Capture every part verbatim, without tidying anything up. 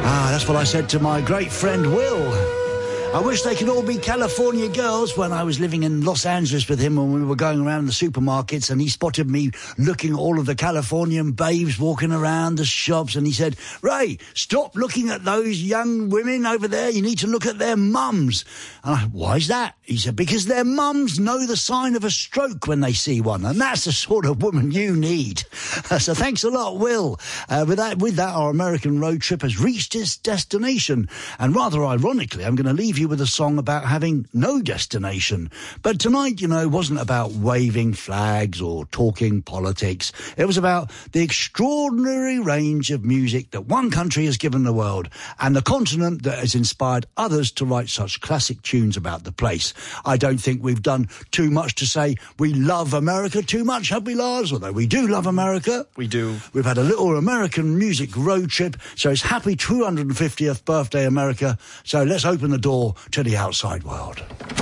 Ah, that's what I said to my great friend Will. I wish they could all be California girls. When I was living in Los Angeles with him, when we were going around the supermarkets, and he spotted me looking at all of the Californian babes walking around the shops, and he said, Ray, stop looking at those young women over there. You need to look at their mums. And I, why is that? He said, because their mums know the sign of a stroke when they see one, and that's the sort of woman you need. So thanks a lot, Will. Uh, with that, with that, our American road trip has reached its destination. And rather ironically, I'm going to leave you with a song about having no destination. But tonight, you know, wasn't about waving flags or talking politics. It was about the extraordinary range of music that one country has given the world, and the continent that has inspired others to write such classic tunes about the place. I don't think we've done too much to say we love America too much, have we, Lars? Although we do love America. We do. We've had a little American music road trip, so it's happy two hundred fiftieth birthday, America. So let's open the door to the outside world.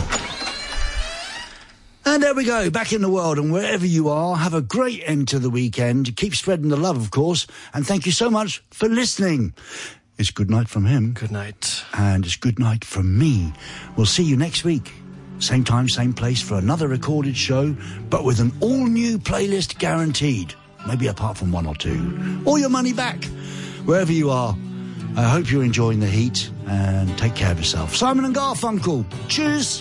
And there we go, back in the world, and wherever you are, have a great end to the weekend. Keep spreading the love, of course, and thank you so much for listening. It's good night from him. Good night. And it's good night from me. We'll see you next week. Same time, same place for another recorded show, but with an all-new playlist guaranteed. Maybe apart from one or two. Or your money back. Wherever you are, I hope you're enjoying the heat, and take care of yourself. Simon and Garfunkel. Cheers.